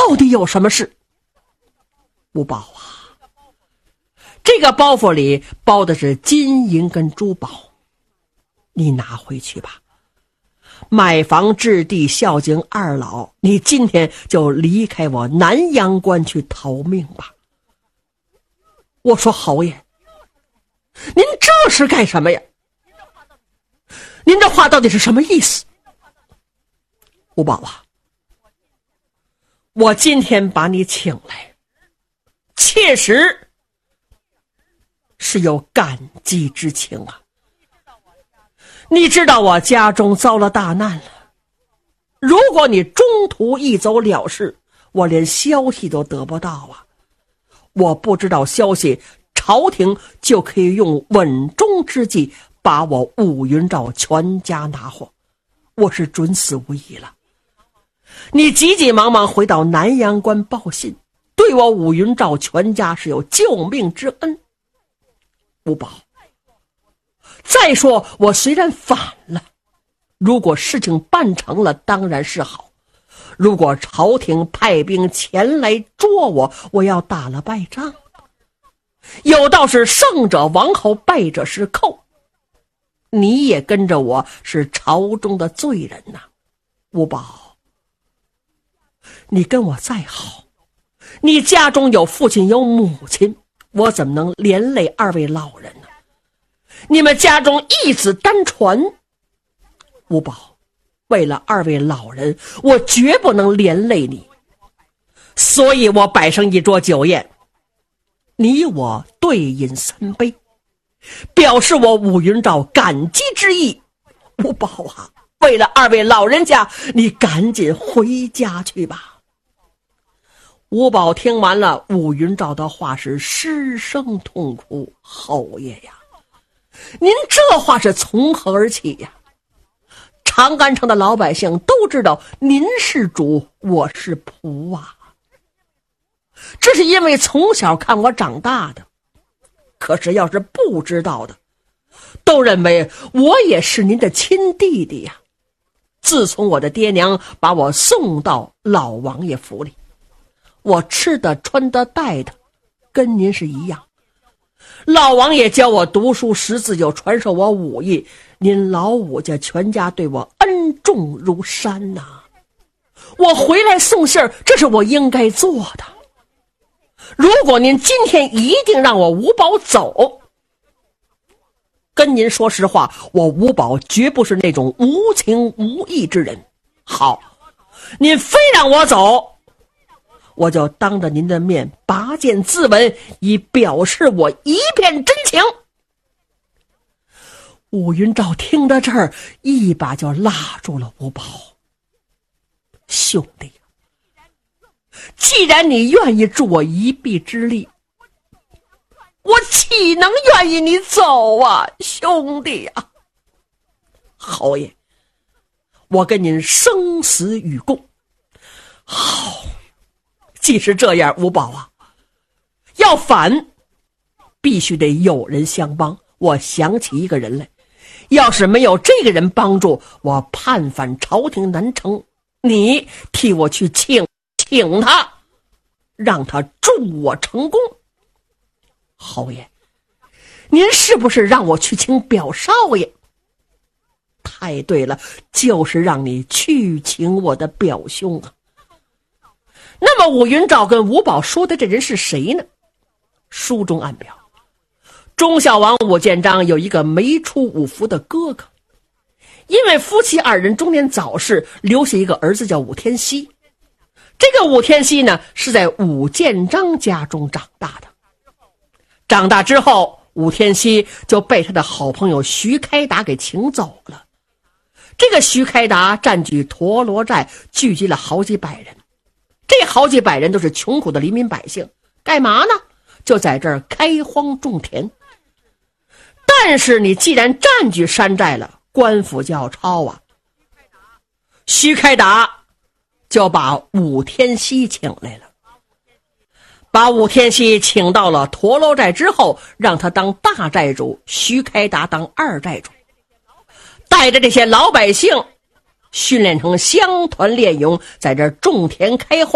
到底有什么事？吴宝啊，这个包袱里包的是金银跟珠宝，你拿回去吧。买房置地孝敬二老，你今天就离开我南阳关去逃命吧。我说侯爷，您这是干什么呀？您这话到底是什么意思？吴宝啊，我今天把你请来，切实是有感激之情啊。你知道我家中遭了大难了，如果你中途一走了事，我连消息都得不到啊。我不知道消息，朝廷就可以用稳中之计把我武云照全家拿获，我是准死无疑了。你急急忙忙回到南阳关报信，对我武云照全家是有救命之恩。吴宝，再说我虽然反了，如果事情办成了当然是好，如果朝廷派兵前来捉我，我要打了败仗。有道是胜者王侯，败者是寇，你也跟着我是朝中的罪人呐。吴宝，你跟我再好，你家中有父亲有母亲，我怎么能连累二位老人呢？你们家中一子单传，吴宝，为了二位老人，我绝不能连累你，所以我摆上一桌酒宴，你我对饮3杯，表示我武云照感激之意。吴宝啊，为了二位老人家，你赶紧回家去吧。吴宝听完了武云照的话，是失声痛哭。侯爷呀，您这话是从何而起呀？长安城的老百姓都知道您是主，我是仆啊。这是因为从小看我长大的，可是要是不知道的，都认为我也是您的亲弟弟呀。自从我的爹娘把我送到老王爷府里，我吃的穿的戴的跟您是一样。老王爷教我读书识字，又传授我武艺，您老武家全家对我恩重如山呐。我回来送信儿，这是我应该做的。如果您今天一定让我吴宝走，跟您说实话，我吴宝绝不是那种无情无义之人。好，您非让我走，我就当着您的面拔剑自刎，以表示我一片真情。武云照听到这儿，一把就拉住了吴宝。兄弟，既然你愿意助我一臂之力，我岂能愿意你走啊，兄弟啊！侯爷，我跟您生死与共。好，既是这样，吴宝啊，要反必须得有人相帮。我想起一个人来，要是没有这个人帮助，我叛反朝廷难成。你替我去请他，让他助我成功。侯爷，您是不是让我去请表少爷？太对了，就是让你去请我的表兄啊。那么武云照跟吴宝说的这人是谁呢？书中暗表，忠孝王武建章有一个没出五服的哥哥，因为夫妻二人中年早逝，留下一个儿子叫武天锡。这个武天锡呢，是在武建章家中长大的。长大之后，武天锡就被他的好朋友徐开达给请走了。这个徐开达占据陀螺寨，聚集了好几百人。这好几百人都是穷苦的黎民百姓，干嘛呢？就在这儿开荒种田。但是你既然占据山寨了，官府就要抄啊。徐开达就把武天锡请来了，把武天锡请到了陀螺寨之后，让他当大寨主，徐开达当二寨主，带着这些老百姓训练成乡团练勇，在这儿种田开荒。